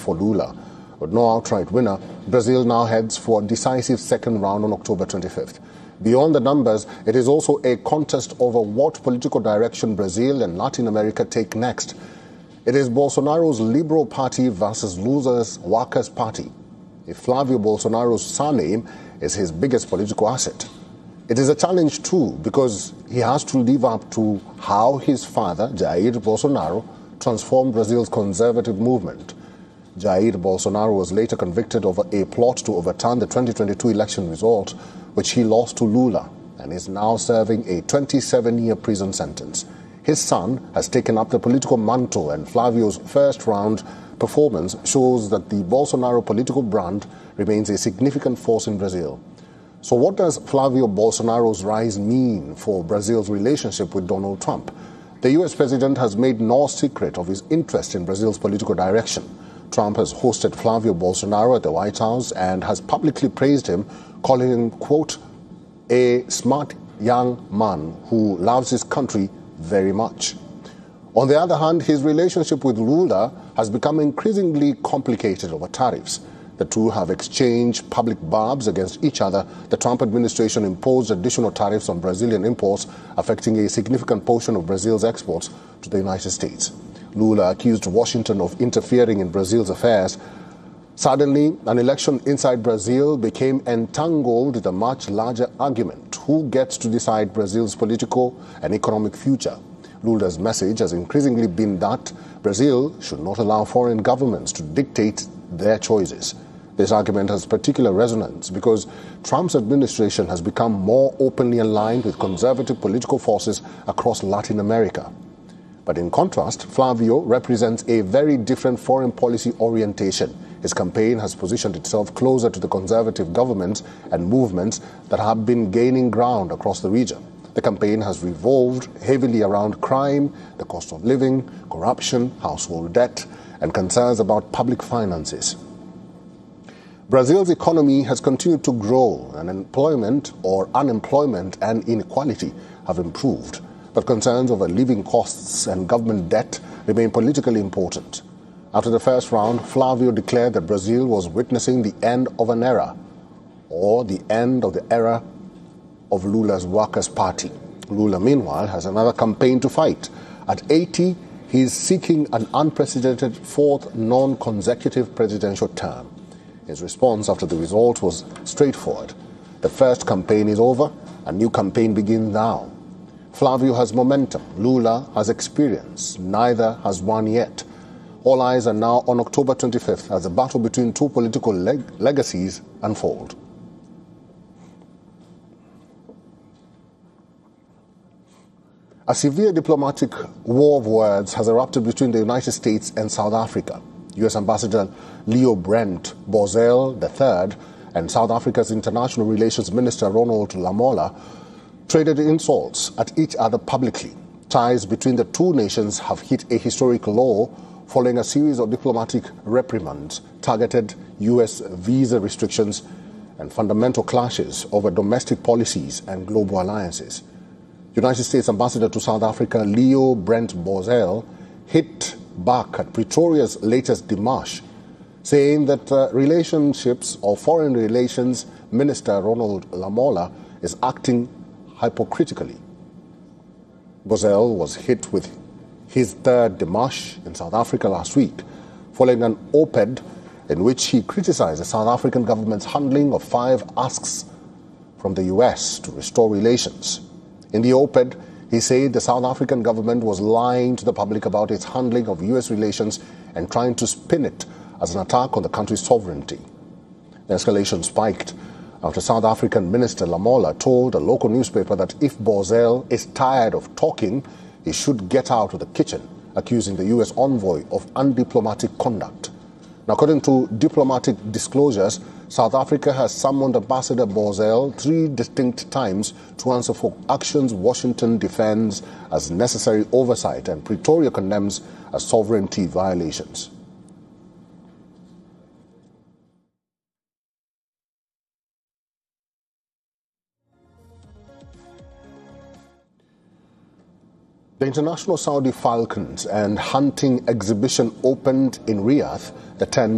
for Lula. With no outright winner, Brazil now heads for a decisive second round on October 25th. Beyond the numbers, it is also a contest over what political direction Brazil and Latin America take next. It is Bolsonaro's Liberal Party versus Lula's Workers' Party. Flavio Bolsonaro's surname is his biggest political asset. It is a challenge too, because he has to live up to how his father, Jair Bolsonaro, transformed Brazil's conservative movement. Jair Bolsonaro was later convicted over a plot to overturn the 2022 election result, which he lost to Lula, and is now serving a 27-year prison sentence. His son has taken up the political mantle, and Flavio's first-round performance shows that the Bolsonaro political brand remains a significant force in Brazil. So what does Flavio Bolsonaro's rise mean for Brazil's relationship with Donald Trump? The U.S. president has made no secret of his interest in Brazil's political direction. Trump has hosted Flavio Bolsonaro at the White House and has publicly praised him, calling him, quote, a smart young man who loves his country very much. On the other hand, his relationship with Lula has become increasingly complicated over tariffs. The two have exchanged public barbs against each other. The Trump administration imposed additional tariffs on Brazilian imports, affecting a significant portion of Brazil's exports to the United States. Lula accused Washington of interfering in Brazil's affairs. Suddenly, an election inside Brazil became entangled with a much larger argument: who gets to decide Brazil's political and economic future? Lula's message has increasingly been that Brazil should not allow foreign governments to dictate their choices. This argument has particular resonance because Trump's administration has become more openly aligned with conservative political forces across Latin America. But in contrast, Flavio represents a very different foreign policy orientation. His campaign has positioned itself closer to the conservative governments and movements that have been gaining ground across the region. The campaign has revolved heavily around crime, the cost of living, corruption, household debt, and concerns about public finances. Brazil's economy has continued to grow, and unemployment and inequality have improved. But concerns over living costs and government debt remain politically important. After the first round, Flavio declared that Brazil was witnessing the end of an era, or the end of the era of Lula's Workers' Party. Lula, meanwhile, has another campaign to fight. At 80, he is seeking an unprecedented fourth non-consecutive presidential term. His response after the result was straightforward. The first campaign is over, a new campaign begins now. Flavio has momentum, Lula has experience, neither has won yet. All eyes are now on October 25th as the battle between two political legacies unfold. A severe diplomatic war of words has erupted between the United States and South Africa. U.S. Ambassador Leo Brent Bozell III and South Africa's International Relations Minister Ronald Lamola traded insults at each other publicly. Ties between the two nations have hit a historic low following a series of diplomatic reprimands, targeted U.S. visa restrictions, and fundamental clashes over domestic policies and global alliances. United States Ambassador to South Africa Leo Brent Bozell hit back at Pretoria's latest démarche, saying that Foreign Relations Minister Ronald Lamola is acting hypocritically. Bozell was hit with his third démarche in South Africa last week, following an op-ed in which he criticized the South African government's handling of 5 asks from the U.S. to restore relations. In the op-ed, he said the South African government was lying to the public about its handling of U.S. relations and trying to spin it as an attack on the country's sovereignty. The escalation spiked after South African Minister Lamola told a local newspaper that if Bozell is tired of talking, he should get out of the kitchen, accusing the U.S. envoy of undiplomatic conduct. Now, according to diplomatic disclosures, South Africa has summoned Ambassador Bozell 3 distinct times to answer for actions Washington defends as necessary oversight and Pretoria condemns as sovereignty violations. The International Saudi Falcons and Hunting Exhibition opened in Riyadh, the 10